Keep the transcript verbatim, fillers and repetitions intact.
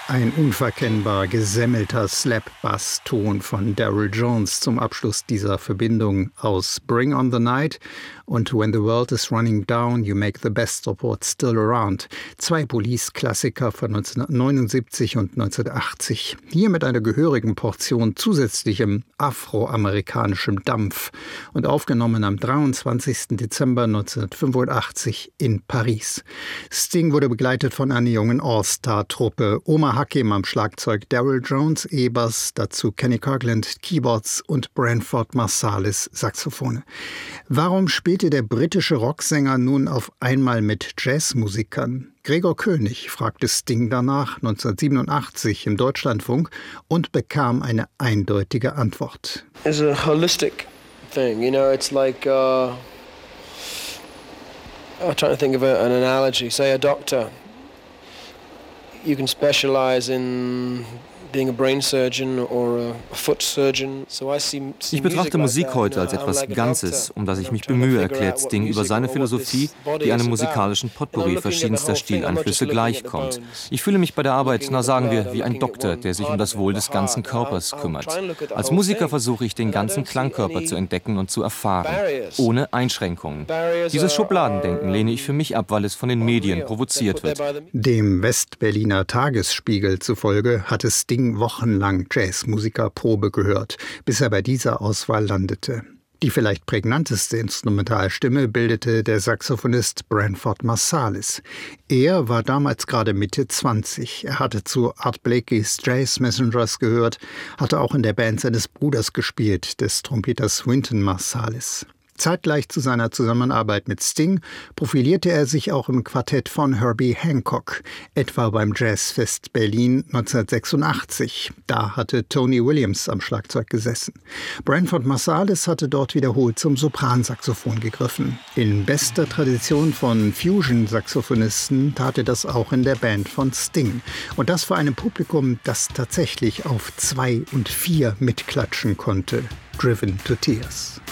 Ein unverkennbar gesemmelter Slap-Bass-Ton von Daryl Jones zum Abschluss dieser Verbindung aus Bring on the Night und When the World is Running Down, You Make the Best of What's Still Around. Zwei Police-Klassiker von neunzehnhundertneunundsiebzig und neunzehnhundertachtzig. Hier mit einer gehörigen Portion zusätzlichem afroamerikanischem Dampf und aufgenommen am dreiundzwanzigsten Dezember neunzehnhundertfünfundachtzig in Paris. Sting wurde begleitet von einer jungen All-Star-Truppe. Omar Hakim am Schlagzeug, Daryl Jones E-Bass, dazu Kenny Kirkland Keyboards und Branford Marsalis Saxophone. Warum spielte der britische Rocksänger nun auf einmal mit Jazzmusikern? Gregor König fragte Sting danach neunzehnhundertsiebenundachtzig im Deutschlandfunk und bekam eine eindeutige Antwort. It's a holistic thing, you know, it's like uh, I'm trying to think of a, an analogy. Say a doctor. You can specialize in being a brain surgeon or a foot surgeon. So I see Ich betrachte Musik heute als etwas Ganzes, um das ich mich bemühe, erklärt Sting über seine Philosophie, die einem musikalischen Potpourri verschiedenster Stileinflüsse gleichkommt. Ich fühle mich bei der Arbeit, na sagen wir, wie ein Doktor, der sich um das Wohl des ganzen Körpers kümmert. Als Musiker versuche ich, den ganzen Klangkörper zu entdecken und zu erfahren, ohne Einschränkungen. Dieses Schubladendenken lehne ich für mich ab, weil es von den Medien provoziert wird. Dem Westberliner Tagesspiegel zufolge hatte Sting wochenlang Jazzmusikerprobe gehört, bis er bei dieser Auswahl landete. Die vielleicht prägnanteste Instrumentalstimme bildete der Saxophonist Branford Marsalis. Er war damals gerade Mitte zwanzig. Er hatte zu Art Blakey's Jazz Messengers gehört, hatte auch in der Band seines Bruders gespielt, des Trompeters Wynton Marsalis. Zeitgleich zu seiner Zusammenarbeit mit Sting profilierte er sich auch im Quartett von Herbie Hancock, etwa beim Jazzfest Berlin neunzehnhundertsechsundachtzig. Da hatte Tony Williams am Schlagzeug gesessen. Branford Marsalis hatte dort wiederholt zum Sopransaxophon gegriffen. In bester Tradition von Fusion-Saxophonisten tat er das auch in der Band von Sting. Und das vor einem Publikum, das tatsächlich auf zwei und vier mitklatschen konnte. Driven to Tears.